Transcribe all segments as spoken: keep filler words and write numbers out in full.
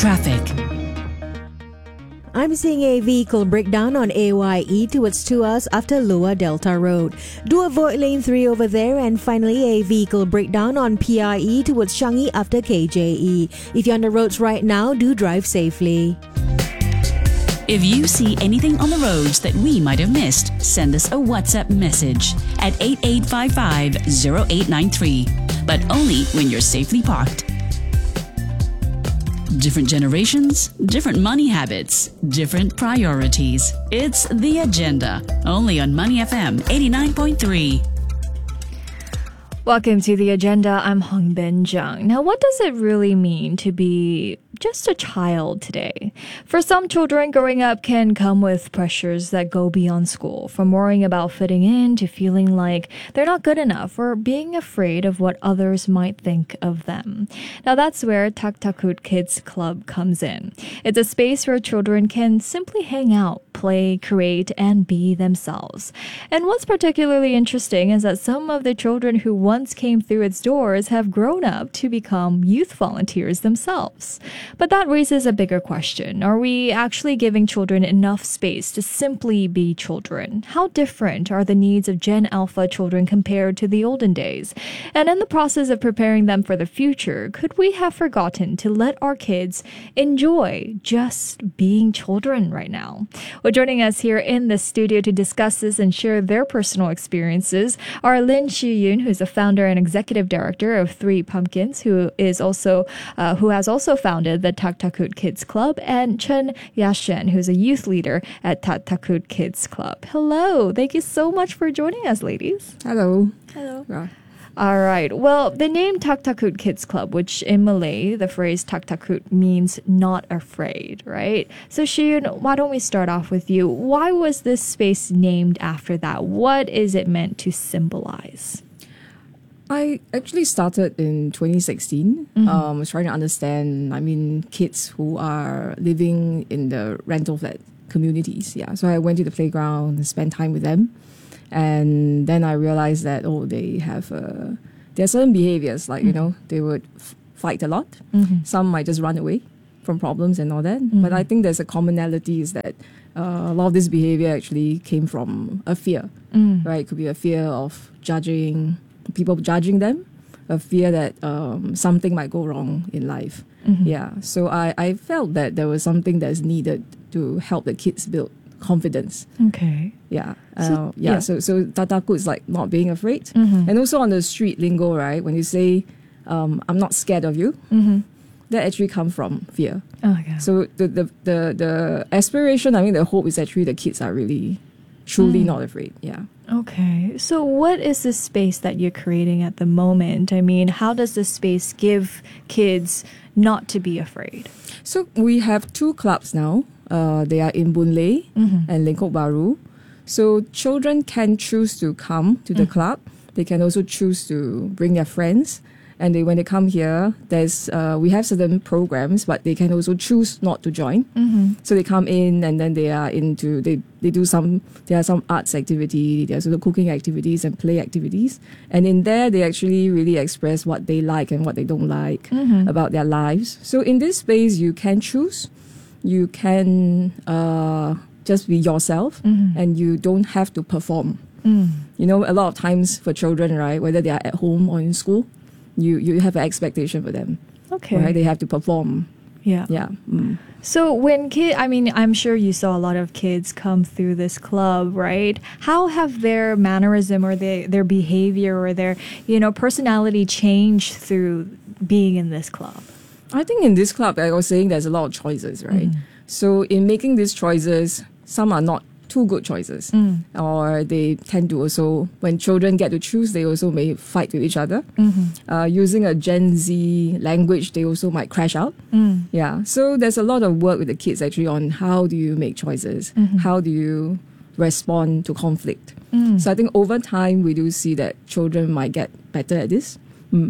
traffic. I'm seeing a vehicle breakdown on A Y E towards Tuas after Lower Delta Road. Do avoid lane three over there. And finally, a vehicle breakdown on P I E towards Changi after K J E. If you're on the roads right now, do drive safely. If you see anything on the roads that we might have missed, send us a WhatsApp message at eight eight five five zero eight nine three, but only when you're safely parked. Different generations, different money habits, different priorities. It's The Agenda, only on Money F M eighty-nine point three. Welcome to The Agenda. I'm Hong Ben Jung. Now, what does it really mean to be just a child today? For some children, growing up can come with pressures that go beyond school, from worrying about fitting in to feeling like they're not good enough or being afraid of what others might think of them. Now, that's where Tak Takut Kids Club comes in. It's a space where children can simply hang out, play, create, and be themselves. And what's particularly interesting is that some of the children who once came through its doors have grown up to become youth volunteers themselves. But that raises a bigger question. Are we actually giving children enough space to simply be children? How different are the needs of Gen Alpha children compared to the olden days? And in the process of preparing them for the future, could we have forgotten to let our kids enjoy just being children right now? Well, joining us here in the studio to discuss this and share their personal experiences are Lin Shi-yun, who's the founder and executive director of Three Pumpkins, who is also uh, who has also founded the Tak Takut Kids Club, and Chen Yashen, who's a youth leader at Tak Takut Kids Club. Hello, thank you so much for joining us, ladies. Hello. Hello. Yeah. All right. Well, the name Tak Takut Kids Club, which in Malay, the phrase Tak Takut means not afraid, right? So Shiyun, why don't we start off with you? Why was this space named after that? What is it meant to symbolize? I actually started in twenty sixteen. Mm-hmm. Um, I was trying to understand, I mean, kids who are living in the rental flat communities. Yeah. So I went to the playground and spent time with them. And then I realized that, oh, they have, uh, there are certain behaviors, like, mm-hmm. you know, they would f- fight a lot. Mm-hmm. Some might just run away from problems and all that. Mm-hmm. But I think there's a commonality is that uh, a lot of this behavior actually came from a fear, mm. right? It could be a fear of judging, people judging them, a fear that um, something might go wrong in life. Mm-hmm. Yeah. So I, I felt that there was something that's needed to help the kids build confidence. Okay. Yeah. Uh, So- yeah. yeah. So so Tak Takut is like not being afraid. Mm-hmm. And also on the street lingo, right? When you say, um, I'm not scared of you, Mm-hmm. that actually comes from fear. Oh, yeah. So the, the, the, the aspiration, I mean, the hope is actually the kids are really, truly Mm. not afraid. Yeah. Okay. So what is this space that you're creating at the moment? I mean, how does this space give kids not to be afraid? So we have two clubs now. Uh, they are in Boon Lay Mm-hmm. and Lengkok Bahru. So children can choose to come to the Mm. club. They can also choose to bring their friends. And they, when they come here, there's uh, we have certain programs, but they can also choose not to join. Mm-hmm. So they come in and then they are into they, they do some there are some arts activity, there's also cooking activities and play activities. And in there they actually really express what they like and what they don't like Mm-hmm. about their lives. So in this space you can choose, you can uh, just be yourself, Mm-hmm. and you don't have to perform. Mm. You know, a lot of times for children, right, whether they are at home or in school, you, you have an expectation for them, Okay. right? They have to perform. Yeah. Yeah. Mm. So when kid, I mean, I'm sure you saw a lot of kids come through this club, right? How have their mannerism or their their behavior or their, you know, personality changed through being in this club? I think in this club, like I was saying, there's a lot of choices, right? Mm. So in making these choices, some are not too good choices, Mm. or they tend to also, when children get to choose, they also may fight with each other. Mm-hmm. Uh, using a Gen Z language, they also might crash out. Mm. Yeah, so there's a lot of work with the kids actually on how do you make choices, Mhm. how do you respond to conflict. Mm. So I think over time we do see that children might get better at this. Mm.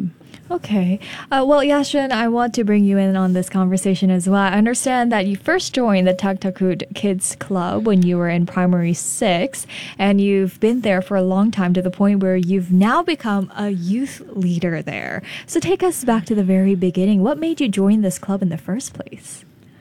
Okay. Uh, well, Yashin, I want to bring you in on this conversation as well. I understand that you first joined the Taktakut Kids Club when you were in primary six, and you've been there for a long time to the point where you've now become a youth leader there. So take us back to the very beginning. What made you join this club in the first place?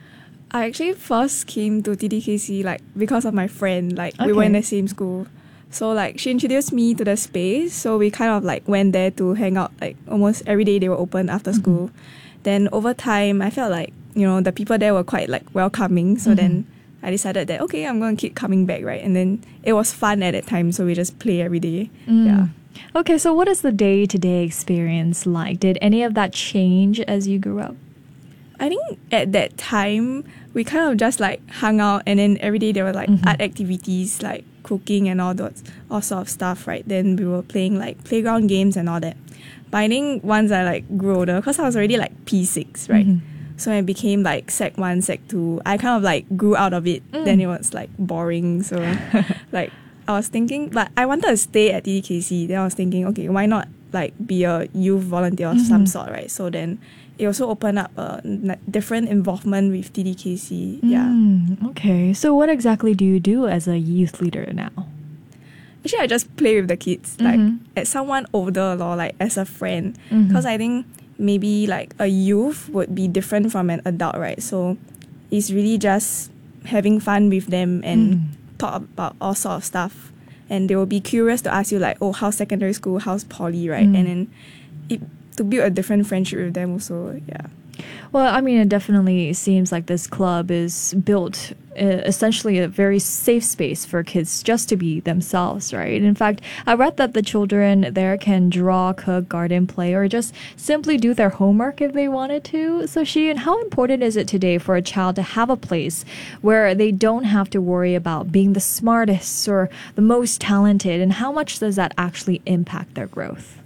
I actually first came to T D K C like because of my friend. Like Okay. we were in the same school. So like she introduced me to the space. So we kind of like went there to hang out like almost every day. They were open after Mm-hmm. school. Then over time I felt like, you know, the people there were quite like welcoming. So Mm-hmm. then I decided that okay, I'm gonna keep coming back, right? And then it was fun at that time, so we just play every day. Mm. Yeah. Okay, so what is the day-to-day experience like? Did any of that change as you grew up? I think at that time we kind of just like hung out, and then every day there were like Mhm. art activities like cooking and all those all sort of stuff, right? Then we were playing like playground games and all that. But I think once I like grew older, because I was already like P six, right? Mhm. So when I became like sec one, sec two, I kind of like grew out of it. Mm. Then it was like boring. So like I was thinking, but I wanted to stay at T D K C. Then I was thinking, okay, why not like be a youth volunteer of some Mhm. sort, right? So then it also opened up a n- different involvement with T D K C. Yeah. Mm, okay, so what exactly do you do as a youth leader now? Actually, I just play with the kids, like Mhm. as someone older or like as a friend. Mhm. Because I think maybe like a youth would be different from an adult, right? So it's really just having fun with them and Mm. talk about all sort of stuff. And they will be curious to ask you like, oh, how's secondary school? How's poly, right? Mm. And then it, to build a different friendship with them also, yeah. Well, I mean, it definitely seems like this club is built uh, essentially a very safe space for kids just to be themselves, right? In fact, I read that the children there can draw, cook, garden, play, or just simply do their homework if they wanted to. So, Sheehan, how important is it today for a child to have a place where they don't have to worry about being the smartest or the most talented, and how much does that actually impact their growth?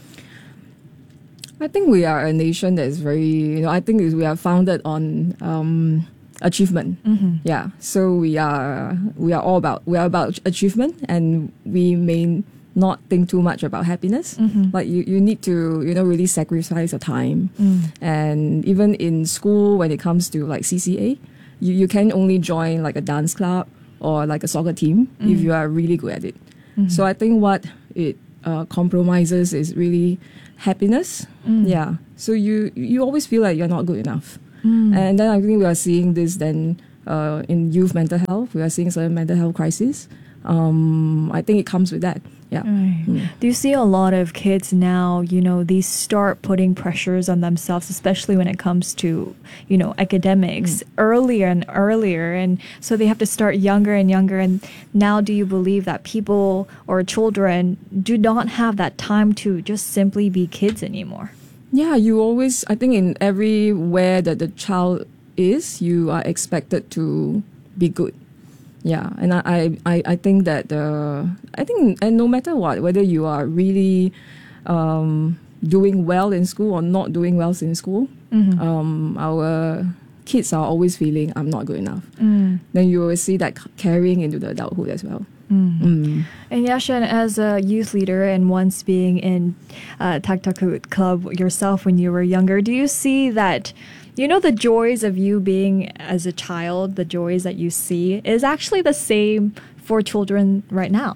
I think we are a nation that is very, you know, I think is we are founded on um, achievement. Mm-hmm. Yeah. So we are we are all about we are about achievement, and we may not think too much about happiness. Mm-hmm. Like you, you need to, you know, really sacrifice your time. Mm. And even in school, when it comes to like C C A, you, you can only join like a dance club or like a soccer team if Mm. you are really good at it. Mhm. So I think what it uh, compromises is really happiness. Mm. Yeah. So you you always feel like you're not good enough. Mm. And then I think we are seeing this then uh, in youth mental health. We are seeing certain mental health crises. Um, I think it comes with that. Yeah. Right. Mm. Do you see a lot of kids now, you know, they start putting pressures on themselves, especially when it comes to, you know, academics earlier and earlier. And so they have to start younger and younger. And now do you believe that people or children do not have that time to just simply be kids anymore? Yeah, you always, I think in everywhere that the child is, you are expected to be good. Yeah, and I, I, I I think that, uh, I think, and no matter what, whether you are really um, doing well in school or not doing well in school, Mm-hmm. um, our kids are always feeling, I'm not good enough. Mm. Then you will see that c- carrying into the adulthood as well. Mm. Mm. And Yashin, as a youth leader and once being in uh, Taktakut Club yourself when you were younger, do you see that, you know, the joys of you being as a child, the joys that you see is actually the same for children right now?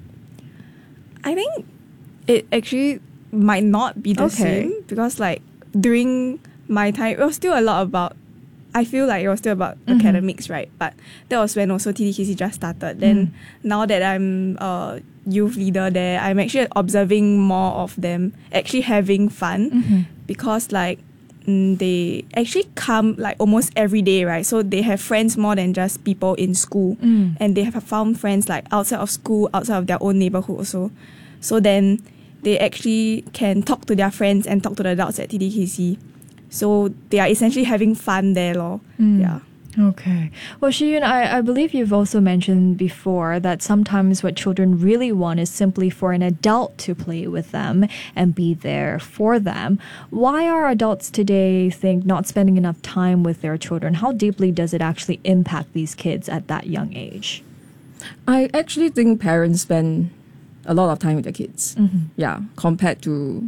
I think it actually might not be the Okay. same because like during my time, it was still a lot about, I feel like it was still about Mhm. academics, right? But that was when also T D K C just started. Then now that I'm a youth leader there, I'm actually observing more of them actually having fun Mm-hmm. because like mm, they actually come like almost every day, right? So they have friends more than just people in school. Mm. And they have found friends like outside of school, outside of their own neighborhood also. So then they actually can talk to their friends and talk to the adults at T D K C. So they are essentially having fun there, lor. Mm. Yeah. Okay. Well, Shiyun, I, I believe you've also mentioned before that sometimes what children really want is simply for an adult to play with them and be there for them. Why are adults today think not spending enough time with their children? How deeply does it actually impact these kids at that young age? I actually think parents spend a lot of time with their kids. Mm-hmm. Yeah, compared to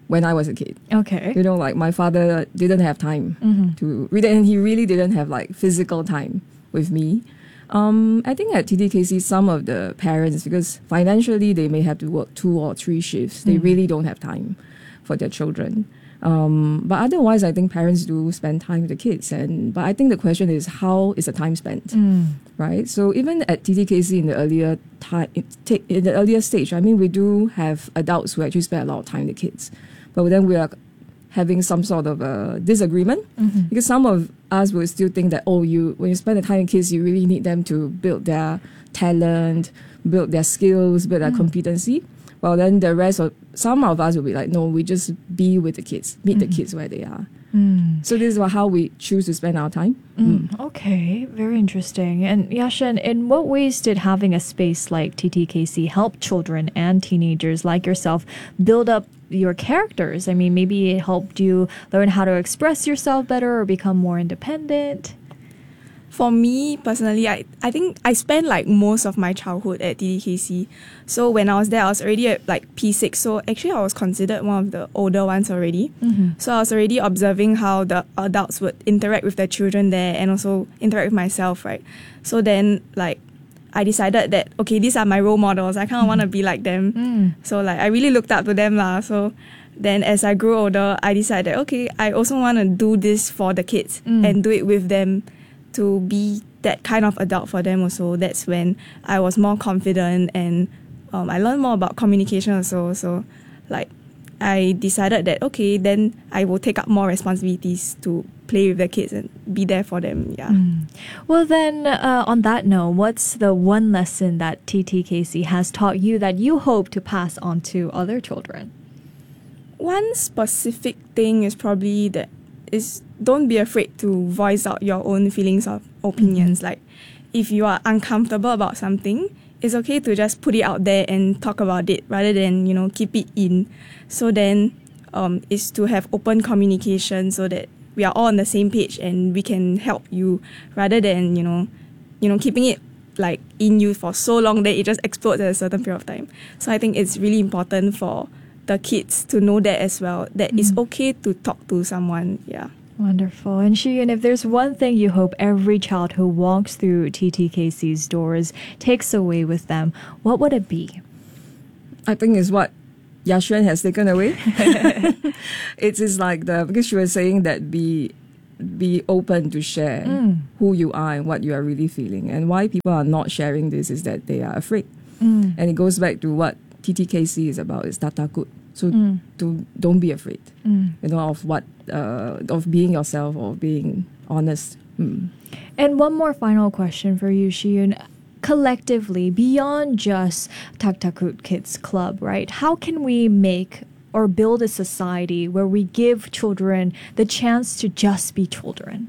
when I was a kid. Okay. You know, like my father didn't have time Mm-hmm. to read, and he really didn't have like physical time with me. Um, I think at T T K C, some of the parents, because financially they may have to work two or three shifts, they Mm. really don't have time for their children. Um, but otherwise, I think parents do spend time with the kids. And but I think the question is, how is the time spent, Mm. right? So even at T T K C in the earlier time, in the earlier stage, I mean, we do have adults who actually spend a lot of time with the kids, but then we are having some sort of a disagreement Mm-hmm. because some of us will still think that, oh, you when you spend the time with kids, you really need them to build their talent, build their skills, build their Mm. competency. Well, then the rest of some of us will be like, no, we just be with the kids, meet the Mhm. kids where they are. Mm. So this is how we choose to spend our time. Mm, okay, very interesting. And Yashin, in what ways did having a space like T T K C help children and teenagers like yourself build up your characters? I mean, maybe it helped you learn how to express yourself better or become more independent. For me personally, I, I think I spent like most of my childhood at T D K C. So when I was there, I was already at like P six. So actually I was considered one of the older ones already. Mm-hmm. So I was already observing how the adults would interact with the children there and also interact with myself, right? So then like I decided that, okay, these are my role models. I kind of want to be like them. Mm. So like I really looked up to them lah. So then as I grew older, I decided, okay, I also want to do this for the kids Mm. and do it with them, to be that kind of adult for them also. That's when I was more confident and um, I learned more about communication also. So like I decided that, okay, then I will take up more responsibilities to play with the kids and be there for them. Yeah. Mm. Well, then, uh, on that note, what's the one lesson that T T K C has taught you that you hope to pass on to other children? One specific thing is probably that is don't be afraid to voice out your own feelings or opinions. Like if you are uncomfortable about something, it's okay to just put it out there and talk about it rather than, you know, keep it in. So then um, is to have open communication so that we are all on the same page and we can help you rather than, you know, you know, keeping it like in you for so long that it just explodes at a certain period of time. So I think it's really important for the kids to know that as well, that it's okay to talk to someone. Yeah. Wonderful. And Shiyun, if there's one thing you hope every child who walks through T T K C's doors takes away with them, what would it be? I think is what Yashuan has taken away. It is like the, because she was saying that be be open to share Mm. who you are and what you are really feeling. And why people are not sharing this is that they are afraid. Mm. And it goes back to what T T K C is about, is tatakut. So Mm. to don't be afraid, Mm. you know, of what uh, of being yourself or being honest. Mm. And one more final question for you, Shiyun. Collectively, beyond just Taktakut Kids Club, right? How can we make or build a society where we give children the chance to just be children?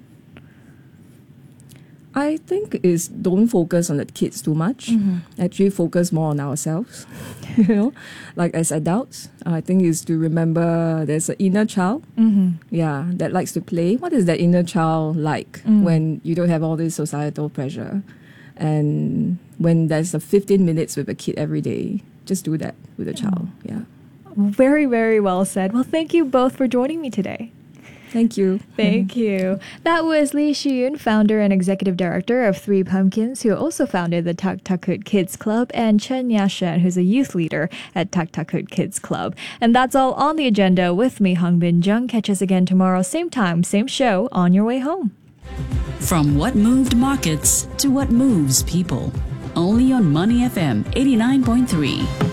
I think is don't focus on the kids too much. Actually focus more on ourselves. You know, like as adults, I think is to remember there's an inner child. Mm-hmm. Yeah, that likes to play. What is that inner child like Mm. when you don't have all this societal pressure? And when there's a fifteen minutes with a kid every day, just do that with a child. Yeah. Very, very well said. Well, thank you both for joining me today. Thank you. Thank you. That was Lee Shiyun, founder and executive director of Three Pumpkins, who also founded the Taktakut Kids Club, and Chen Yashen, who's a youth leader at Taktakut Kids Club. And that's all on the agenda with me, Hong Bin Jung. Catch us again tomorrow, same time, same show, on your way home. From what moved markets to what moves people. Only on Money F M eighty-nine point three.